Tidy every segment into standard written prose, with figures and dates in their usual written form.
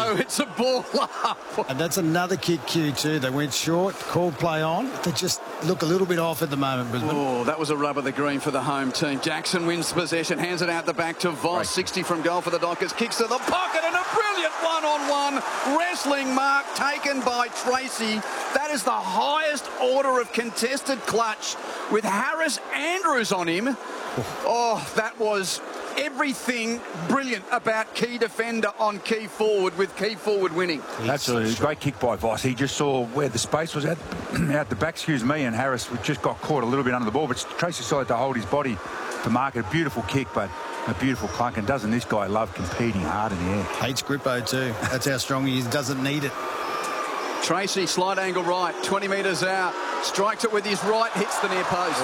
no, it's a ball up. And that's another kick cue too. They went short, called play on. They just look a little bit off at the moment, Brisbane. Oh, that was a rub of the green for the home team. Jackson wins possession, hands it out the back to Voss. Right. 60 from goal for the Dockers. Kicks to the pocket and a brilliant one-on-one wrestling mark taken by Tracy. That is the highest order of contested clutch with Harris Andrews on him. Oh, that was everything brilliant about key defender on key forward, with key forward winning. Absolutely. Great kick by Voss. He just saw where the space was out the back, and Harris just got caught a little bit under the ball, but Tracy decided to hold his body to mark it. A beautiful kick, but a beautiful clunk. And doesn't this guy love competing hard in the air? Hates grippo too. That's how strong he is. Doesn't need it. Tracy, slight angle right, 20 metres out. Strikes it with his right, hits the near post.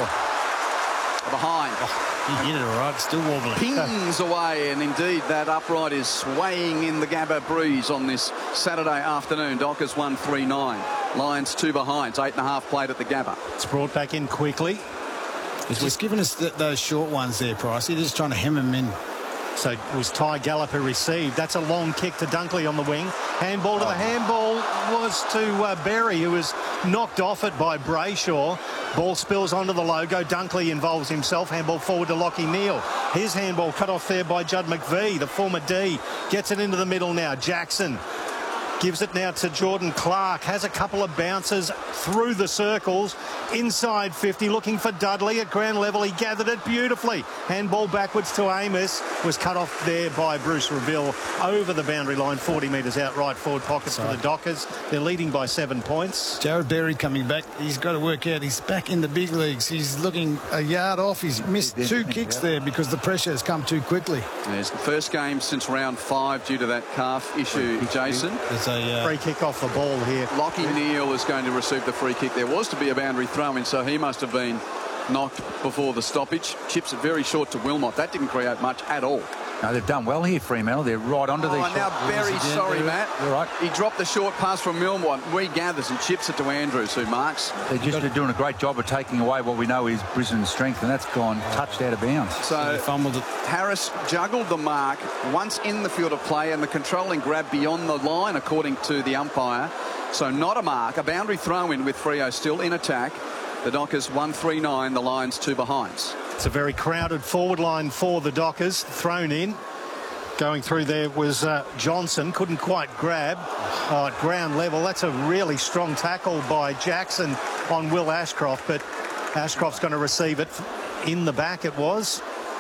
Behind. He hit it all right. Still wobbling. Pings away, and indeed that upright is swaying in the Gabba breeze on this Saturday afternoon. Dockers 1-3-9. Lions 2 behind. 8.5 played at the Gabba. It's brought back in quickly. He's just giving us those short ones there, Price. He's just trying to hem him in. So it was Ty Gallup who received. That's a long kick to Dunkley on the wing. Handball to the handball was to Berry, who was knocked off it by Brayshaw. Ball spills onto the logo. Dunkley involves himself. Handball forward to Lockie Neal. His handball cut off there by Judd McVee, the former D. Gets it into the middle now. Jackson gives it now to Jordan Clark. Has a couple of bounces through the circles. Inside 50, looking for Dudley at ground level. He gathered it beautifully. Handball backwards to Amos. Was cut off there by Bruce Reville over the boundary line, 40 metres out, right forward pocket for the Dockers. They're leading by 7 points. Jared Berry coming back. He's got to work out. He's back in the big leagues. He's looking a yard off. He's missed 2 kicks there because the pressure has come too quickly. It's the first game since round 5 due to that calf issue, Jason. There's a free kick off the ball here. Lockie Neal is going to receive the free kick. There was to be a boundary throw-in, so he must have been knocked before the stoppage. Chips it very short to Wilmot. That didn't create much at all. No, they've done well here, Fremantle. They're right onto these now Berry, sorry, Matt. You're right. He dropped the short pass from Wilmot, regathers and chips it to Andrews, who marks. They're doing a great job of taking away what we know is Brisbane's strength, and that's gone touched out of bounds. So fumbled it. Harris juggled the mark once in the field of play, and the controlling grab beyond the line, according to the umpire. So not a mark, a boundary throw-in with Freo still in attack. The Dockers 1-3-9, the Lions 2 behinds. It's a very crowded forward line for the Dockers. Thrown in. Going through there was Johnson. Couldn't quite grab at ground level. That's a really strong tackle by Jackson on Will Ashcroft, but Ashcroft's going to receive it in the back, it was.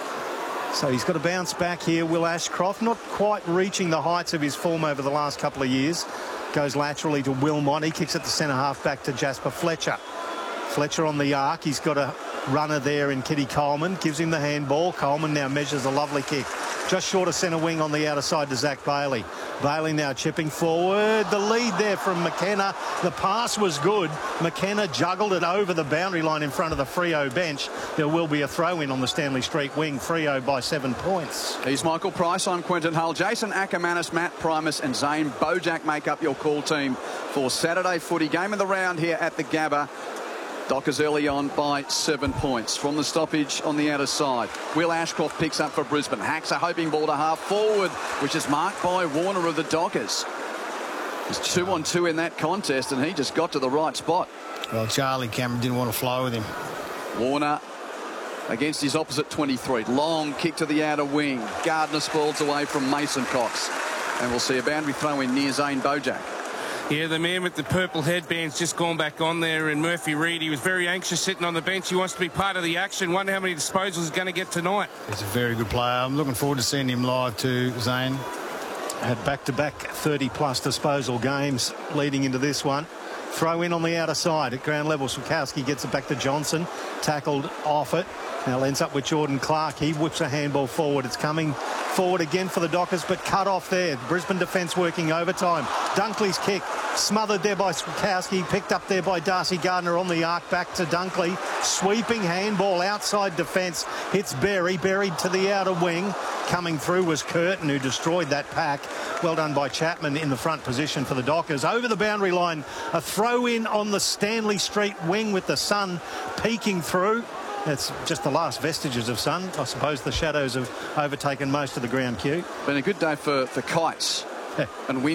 So he's got to bounce back here, Will Ashcroft. Not quite reaching the heights of his form over the last couple of years. Goes laterally to Wilmot. He kicks it to centre half back to Jasper Fletcher. Fletcher on the arc. He's got a runner there in Kitty Coleman. Gives him the handball. Coleman now measures a lovely kick. Just short of centre wing on the outer side to Zach Bailey. Bailey now chipping forward. The lead there from McKenna. The pass was good. McKenna juggled it over the boundary line in front of the Freo bench. There will be a throw-in on the Stanley Street wing. Freo by 7 points. He's Michael Price. I'm Quentin Hull. Jason Ackermanis, Matt Primus and Zane Bojack make up your call team for Saturday footy. Game of the round here at the Gabba. Dockers early on by 7 points. From the stoppage on the outer side, Will Ashcroft picks up for Brisbane. Hacks a hoping ball to half forward, which is marked by Warner of the Dockers. There's 2-on-2 in that contest, and he just got to the right spot. Well, Charlie Cameron didn't want to flow with him. Warner against his opposite 23. Long kick to the outer wing. Gardner sprawls away from Mason Cox. And we'll see a boundary throw in near Zane Bojack. Yeah, the man with the purple headband's just gone back on there, and Murphy Reid, he was very anxious sitting on the bench. He wants to be part of the action. Wonder how many disposals he's going to get tonight. He's a very good player. I'm looking forward to seeing him live too, Zane. Had back-to-back 30-plus disposal games leading into this one. Throw in on the outer side at ground level. Swikowski gets it back to Johnson. Tackled off it. Now ends up with Jordan Clark. He whips a handball forward. It's coming forward again for the Dockers, but cut off there. Brisbane defence working overtime. Dunkley's kick smothered there by Swikowski. Picked up there by Darcy Gardner on the arc. Back to Dunkley. Sweeping handball outside defence. Hits Berry. Buried to the outer wing. Coming through was Curtin, who destroyed that pack. Well done by Chapman in the front position for the Dockers. Over the boundary line, a throw in on the Stanley Street wing with the sun peeking through. It's just the last vestiges of sun. I suppose the shadows have overtaken most of the ground, Q. Been a good day for kites and wind.